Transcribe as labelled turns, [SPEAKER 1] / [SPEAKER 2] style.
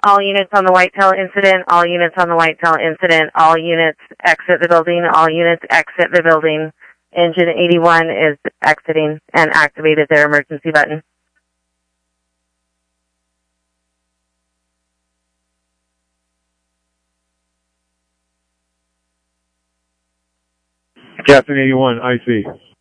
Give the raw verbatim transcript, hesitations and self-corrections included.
[SPEAKER 1] All units on the Whitetail incident, all units on the Whitetail incident, all units exit the building, all units exit the building. Engine eighty-one is exiting and activated their emergency button.
[SPEAKER 2] Captain eighty-one, I C.